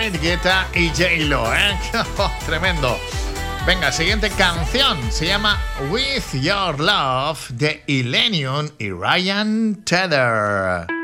David Guetta y J-Lo, ¿eh? Tremendo. Venga, siguiente canción. Se llama With Your Love de Illenium y Ryan Tedder.